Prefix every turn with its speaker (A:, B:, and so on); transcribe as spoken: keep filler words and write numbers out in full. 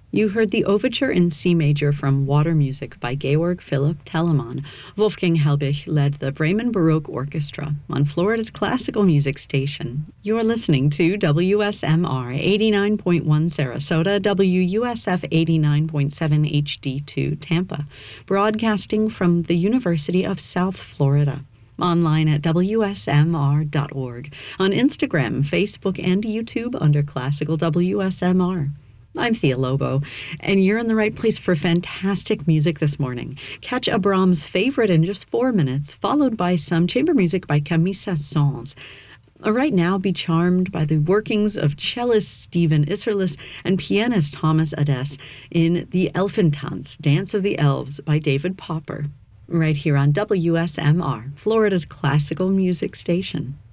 A: You heard the Overture in C major from Water Music by Georg Philipp Telemann. Wolfgang Helbig led the Bremen Baroque Orchestra on Florida's classical music station. You're listening to W S M R eighty-nine point one Sarasota, W U S F eighty-nine point seven H D two Tampa, broadcasting from the University of South Florida. Online at W S M R dot org, on Instagram, Facebook, and YouTube under Classical W S M R. I'm Thea Lobo, and you're in the right place for fantastic music this morning. Catch a Brahms favorite in just four minutes, followed by some chamber music by Camille Saint-Saëns. Right now, be charmed by the workings of cellist Stephen Isserlis and pianist Thomas Adès in The Elfentanz, Dance of the Elves by David Popper, right here on W S M R, Florida's classical music station.